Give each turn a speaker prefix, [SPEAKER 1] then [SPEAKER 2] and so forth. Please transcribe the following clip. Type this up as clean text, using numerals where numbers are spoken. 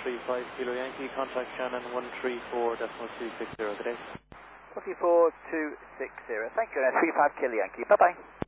[SPEAKER 1] 135 Kilo Yankee, contact Shannon 134.260 today.
[SPEAKER 2] 14260. Thank you, 35 Kilo Yankee. Bye-bye.